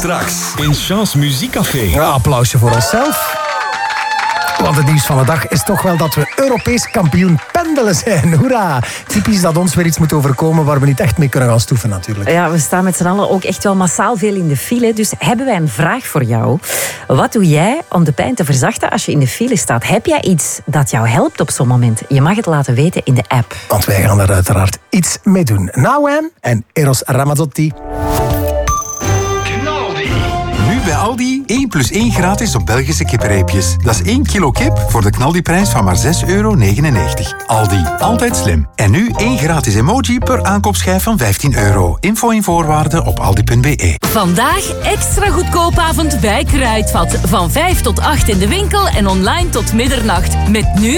Straks in Chance Muziekcafé. Ja, applausje voor onszelf. Want het nieuws van de dag is toch wel dat we Europees kampioen pendelen zijn. Hoera! Typisch dat ons weer iets moet overkomen waar we niet echt mee kunnen gaan stoeven natuurlijk. Ja, we staan met z'n allen ook echt wel massaal veel in de file. Dus hebben wij een vraag voor jou. Wat doe jij om de pijn te verzachten als je in de file staat? Heb jij iets dat jou helpt op zo'n moment? Je mag het laten weten in de app. Want wij gaan er uiteraard iets mee doen. Nawam en Eros Ramazzotti. Bij Aldi 1 + 1 gratis op Belgische kippenreepjes. Dat is 1 kilo kip voor de knaldiprijs van maar €6,99. Aldi, altijd slim. En nu 1 gratis emoji per aankoopschijf van €15. Info en voorwaarden op aldi.be. Vandaag extra goedkoopavond bij Kruidvat. Van 5 tot 8 in de winkel en online tot middernacht. Met nu